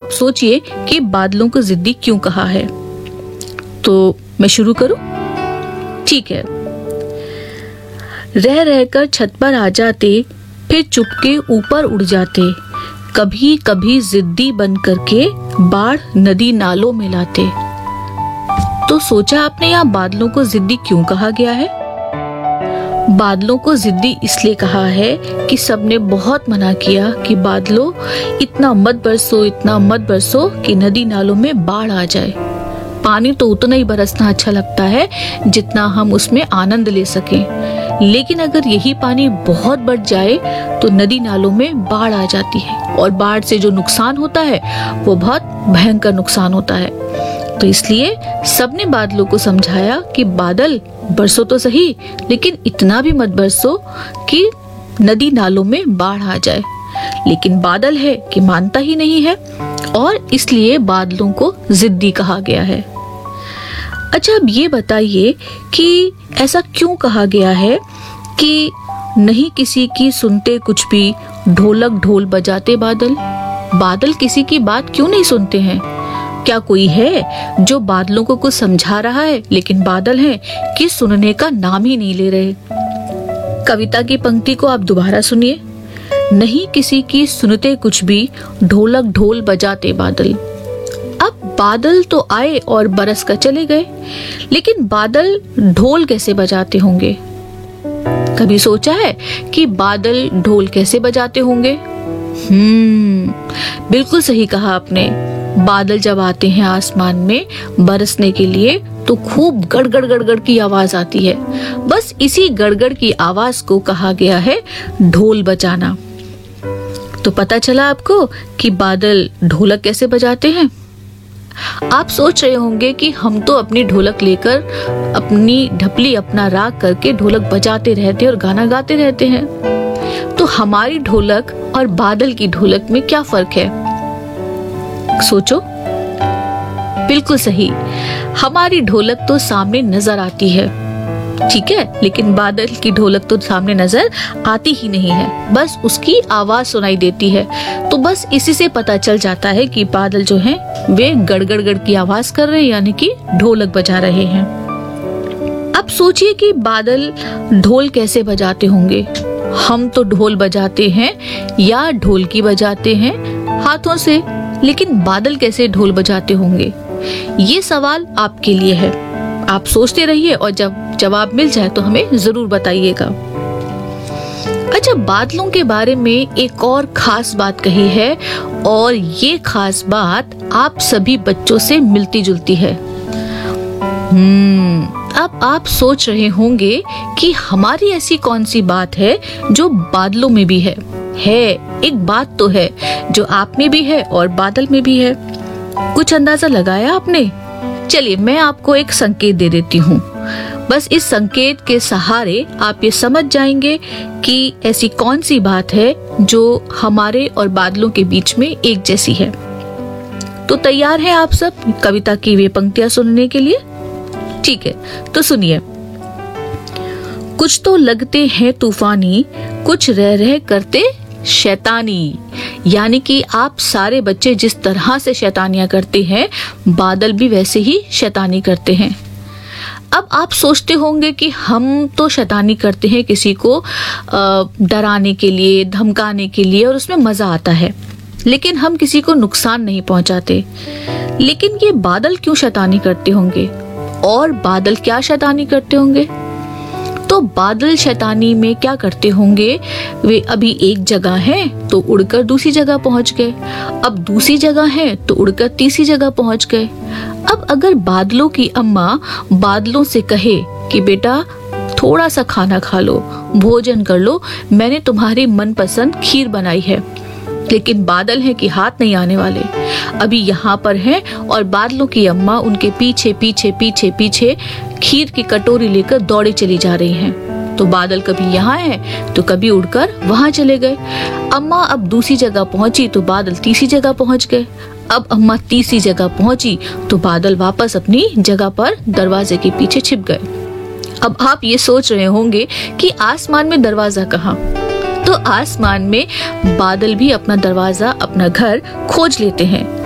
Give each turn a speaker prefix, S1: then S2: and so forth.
S1: आप सोचिए कि बादलों को जिद्दी क्यों कहा है। तो मैं शुरू करूं? ठीक है। रह रहकर छत पर आ जाते, फिर चुपके ऊपर उड़ जाते, कभी कभी जिद्दी बन करके बाढ़ नदी नालों में लाते। तो सोचा आपने यहाँ बादलों को जिद्दी क्यों कहा गया है? बादलों को जिद्दी इसलिए कहा है कि सबने बहुत मना किया कि बादलों इतना मत बरसो कि नदी नालों में बाढ़ आ जाए। पानी तो उतना ही बरसना अच्छा लगता है जितना हम उसमें आनंद ले सकें, लेकिन अगर यही पानी बहुत बढ़ जाए तो नदी नालों में बाढ़ आ जाती है और बाढ़ से जो नुकसान होता है वो बहुत भयंकर नुकसान होता है। तो इसलिए सबने बादलों को समझाया कि बादल बरसो तो सही, लेकिन इतना भी मत बरसो कि नदी नालों में बाढ़ आ जाए। लेकिन बादल है कि मानता ही नहीं है और इसलिए बादलों को जिद्दी कहा गया है। अच्छा, अब ये बताइए कि ऐसा क्यों कहा गया है कि नहीं किसी की सुनते कुछ भी, ढोलक ढोल बजाते बादल। बादल किसी की बात क्यों नहीं सुनते हैं? क्या कोई है जो बादलों को कुछ समझा रहा है, लेकिन बादल हैं कि सुनने का नाम ही नहीं ले रहे। कविता की पंक्ति को आप दोबारा सुनिए। नहीं किसी की सुनते कुछ भी, ढोलक ढोल बजाते बादल। अब बादल तो आए और बरस कर चले गए, लेकिन बादल ढोल कैसे बजाते होंगे? कभी सोचा है कि बादल ढोल कैसे बजाते होंगे? बिल्कुल सही कहा आपने। बादल जब आते हैं आसमान में बरसने के लिए तो खूब गड़गड़ गड़गड़ की आवाज आती है। बस इसी गड़गड़ की आवाज को कहा गया है ढोल बजाना। तो पता चला आपको कि बादल ढोलक कैसे बजाते हैं। आप सोच रहे होंगे कि हम तो अपनी ढोलक लेकर अपनी ढपली अपना राग करके ढोलक बजाते रहते और गाना गाते रहते हैं। तो हमारी ढोलक और बादल की ढोलक में क्या फर्क है? सोचो। बिल्कुल सही, हमारी ढोलक तो सामने नजर आती है, ठीक है, लेकिन बादल की ढोलक तो सामने नजर आती ही नहीं है, बस उसकी आवाज सुनाई देती है। तो बस इसी से पता चल जाता है कि बादल जो हैं वे गड़गड़ गड़ की आवाज कर रहे हैं, यानी कि ढोलक बजा रहे हैं। अब सोचिए कि बादल ढोल कैसे बजाते होंगे। हम तो ढोल बजाते हैं या ढोलकी बजाते हैं हाथों से, लेकिन बादल कैसे ढोल बजाते होंगे? ये सवाल आपके लिए है। आप सोचते रहिए और जब जवाब मिल जाए तो हमें जरूर बताइएगा। अच्छा, बादलों के बारे में एक और खास बात कही है और ये खास बात आप सभी बच्चों से मिलती जुलती है। अब आप सोच रहे होंगे कि हमारी ऐसी कौन सी बात है जो बादलों में भी है। एक बात तो है जो आप में भी है और बादल में भी है। कुछ अंदाजा लगाया आपने? चलिए मैं आपको एक संकेत दे देती हूँ। बस इस संकेत के सहारे आप ये समझ जाएंगे कि ऐसी कौन सी बात है जो हमारे और बादलों के बीच में एक जैसी है। तो तैयार हैं आप सब कविता की वे पंक्तियां सुनने के लिए? ठीक है, तो सुनिए। कुछ तो लगते हैं तूफानी, कुछ रह रह करते शैतानी। यानी कि आप सारे बच्चे जिस तरह से शैतानियां करते हैं, बादल भी वैसे ही शैतानी करते हैं। अब आप सोचते होंगे कि हम तो शैतानी करते हैं किसी को डराने के लिए, धमकाने के लिए, और उसमें मजा आता है, लेकिन हम किसी को नुकसान नहीं पहुंचाते। लेकिन ये बादल क्यों शैतानी करते होंगे? और बादल क्या शैतानी करते होंगे? तो बादल शैतानी में क्या करते होंगे? वे अभी एक जगह हैं तो उड़कर दूसरी जगह पहुंच गए, अब दूसरी जगह है तो उड़कर तीसरी जगह पहुंच गए। अब अगर बादलों की अम्मा बादलों से कहे कि बेटा थोड़ा सा खाना खा लो, भोजन कर लो, मैंने तुम्हारी मनपसंद खीर बनाई है, लेकिन बादल है कि हाथ नहीं आने वाले, अभी यहाँ पर हैं और बादलों की अम्मा उनके पीछे पीछे पीछे पीछे खीर की कटोरी लेकर दौड़े चली जा रही हैं। तो बादल कभी यहाँ है तो कभी उड़कर वहां चले गए। अम्मा अब दूसरी जगह पहुंची तो बादल तीसरी जगह पहुंच गए। अब अम्मा तीसरी जगह पहुंची तो बादल वापस अपनी जगह पर दरवाजे के पीछे छिप गए। अब आप ये सोच रहे होंगे कि आसमान में दरवाजा कहाँ? तो आसमान में बादल भी अपना दरवाजा, अपना घर खोज लेते हैं।